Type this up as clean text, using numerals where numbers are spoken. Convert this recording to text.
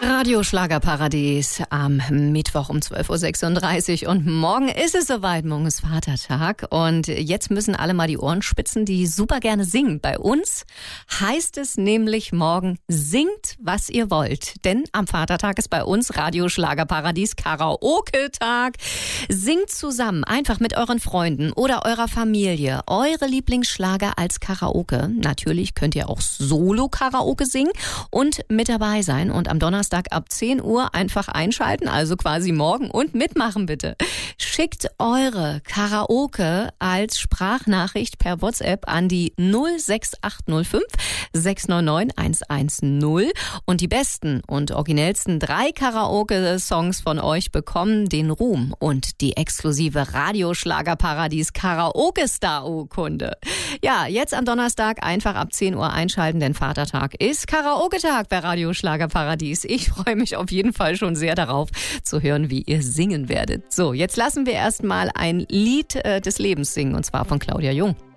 Radio Schlagerparadies am Mittwoch um 12.36 Uhr und morgen ist es soweit, morgen ist Vatertag und jetzt müssen alle mal die Ohren spitzen, die super gerne singen. Bei uns heißt es nämlich morgen, singt, was ihr wollt, denn am Vatertag ist bei uns Radio Schlagerparadies Karaoke-Tag. Singt zusammen, einfach mit euren Freunden oder eurer Familie, eure Lieblingsschlager als Karaoke. Natürlich könnt ihr auch Solo-Karaoke singen und mit dabei sein und am Donnerstag ab 10 Uhr einfach einschalten, also quasi morgen und mitmachen bitte. Schickt eure Karaoke als Sprachnachricht per WhatsApp an die 06805 699 110 und die besten und originellsten 3 Karaoke-Songs von euch bekommen den Ruhm und die exklusive Radio Schlagerparadies Karaoke-Star-Urkunde. Ja, jetzt am Donnerstag einfach ab 10 Uhr einschalten, denn Vatertag ist Karaoke-Tag bei Radio Schlagerparadies. Ich freue mich auf jeden Fall schon sehr darauf zu hören, wie ihr singen werdet. So, jetzt lassen wir erstmal ein Lied des Lebens singen und zwar von Claudia Jung.